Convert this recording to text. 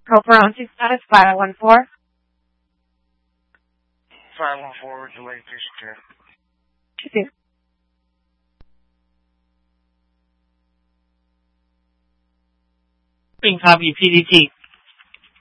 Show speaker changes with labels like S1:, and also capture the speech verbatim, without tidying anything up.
S1: Co-parenting status five one four.
S2: five one four, delayed patient care.
S1: Two.
S3: Being copy P D T.